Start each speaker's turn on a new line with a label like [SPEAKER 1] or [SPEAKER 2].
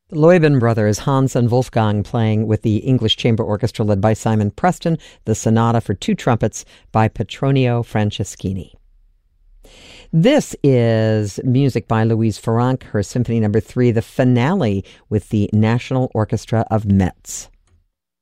[SPEAKER 1] The Leuben brothers, Hans and Wolfgang, playing with the English Chamber Orchestra led by Simon Preston, the Sonata for Two Trumpets by Petronio Franceschini. This is music by Louise Farrenc, her Symphony No. 3, the finale with the National Orchestra of Metz.